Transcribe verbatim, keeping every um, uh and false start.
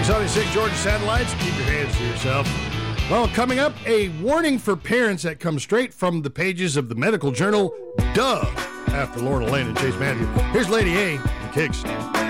six seventy-six Georgia Satellites. Keep your hands to yourself. Well, coming up, a warning for parents that comes straight from the pages of the medical journal, Duh, after Lorna Lane and Chase Matthews. Here's Lady A, the Kicks.